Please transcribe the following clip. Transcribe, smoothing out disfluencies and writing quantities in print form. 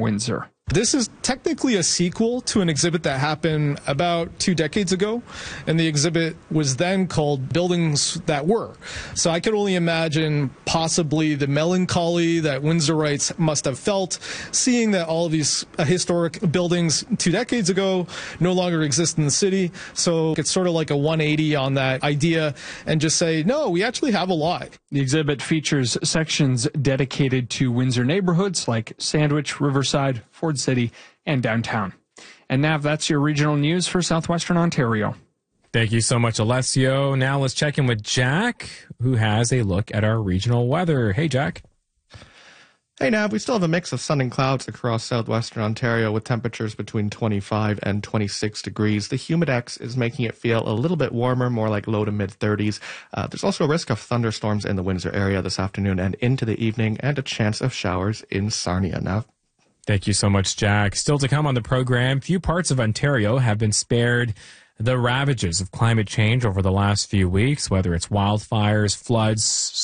Windsor. This is technically a sequel to an exhibit that happened about 2 decades ago, and the exhibit was then called Buildings That Were. So I could only imagine possibly the melancholy that Windsorites must have felt, seeing that all of these historic buildings 2 decades ago no longer exist in the city. So it's sort of like a 180 on that idea and just say, no, we actually have a lot. The exhibit features sections dedicated to Windsor neighborhoods like Sandwich, Riverside, Ford City, and downtown. And Nav, that's your regional news for southwestern Ontario. Thank you so much, Alessio. Now let's check in with Jack, who has a look at our regional weather. Hey, Jack. Hey, Nav. We still have a mix of sun and clouds across southwestern Ontario with temperatures between 25 and 26 degrees. The Humidex is making it feel a little bit warmer, more like low to mid-30s. There's also a risk of thunderstorms in the Windsor area this afternoon and into the evening, and a chance of showers in Sarnia. Nav. Thank you so much, Jack. Still to come on the program, few parts of Ontario have been spared the ravages of climate change over the last few weeks, whether it's wildfires, floods,